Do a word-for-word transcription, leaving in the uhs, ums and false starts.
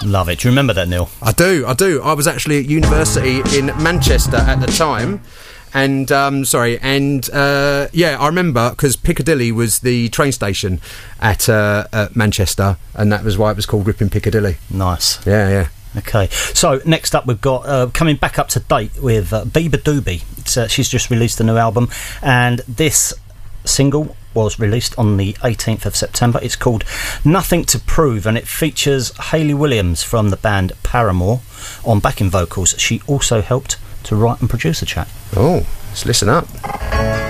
Love it. Do you remember that, Neil? I do, I do. I was actually at university in Manchester at the time. And, um, sorry, and, uh, yeah, I remember, because Piccadilly was the train station at, uh, at Manchester, and that was why it was called Ripping Piccadilly. Nice. Yeah, yeah. Okay, so next up we've got, uh, coming back up to date with uh, Bieber Doobie. It's, uh, she's just released a new album, and this single was released on the eighteenth of September. It's called Nothing to Prove, and it features Hayley Williams from the band Paramore on backing vocals. She also helped to write and produce the track. Oh, let's listen up.